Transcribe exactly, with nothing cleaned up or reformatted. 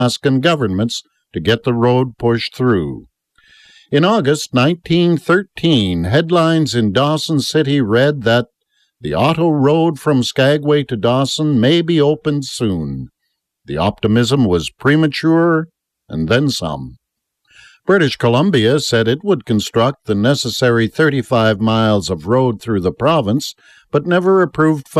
Alaskan governments to get the road pushed through. In August nineteen thirteen, headlines in Dawson City read that the auto road from Skagway to Dawson may be opened soon. The optimism was premature, and then some. British Columbia said it would construct the necessary thirty-five miles of road through the province, but never approved